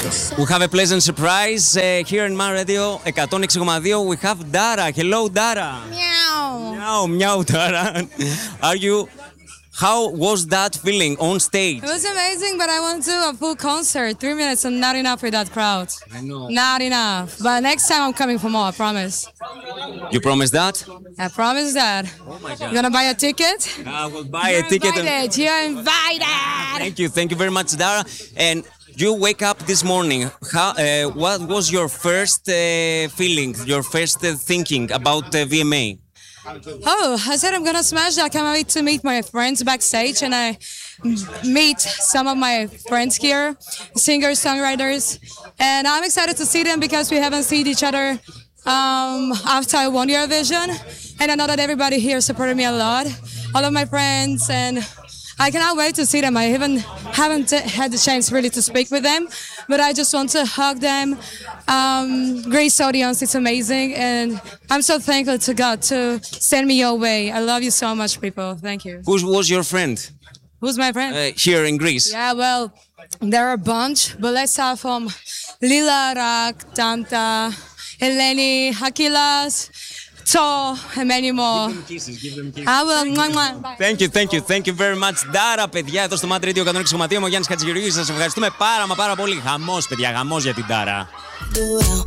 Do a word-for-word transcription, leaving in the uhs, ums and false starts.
We have a pleasant surprise uh, here in My Radio εκατόν έξι κόμμα δύο. We have Dara. Hello, Dara. Meow. Meow, meow, Dara. Are you? How was that feeling on stage? It was amazing, but I want to do a full concert. Three minutes is not enough for that crowd. I know. Not enough. But next time I'm coming for more, I promise. You promise that? I promise that. Oh my God. You gonna buy a ticket? I will buy You're a ticket. invited. And... You're invited. Thank you. Thank you very much, Dara. And you wake up this morning. How? Uh, what was your first uh, feeling? Your first uh, thinking about uh, V M A? Oh, I said I'm gonna smash that. I can't wait to meet my friends backstage, and I meet some of my friends here, singers, songwriters, and I'm excited to see them because we haven't seen each other um, after I won Eurovision, and I know that everybody here supported me a lot, all of my friends, and I cannot wait to see them. I even haven't had the chance really to speak with them, but I just want to hug them. Um, Great audience, it's amazing, and I'm so thankful to God to send me your way. I love you so much, people. Thank you. Who was your friend Who's my friend? uh, here in Greece? Yeah, well, there are a bunch, but let's start from Lila, Rak, Tanta, Eleni, Hakilas, So, and many more. Give them kisses, give them kisses. I will. Thank you, thank you, thank you very much. Dara, παιδιά, εδώ στο Mad Radio εκατόν έξι κόμμα δύο. Είμαι ο Γιάννης Χατζηγεωργίου. Σας ευχαριστούμε πάρα μα πάρα πολύ. Χαμός, παιδιά, χαμός για την Dara.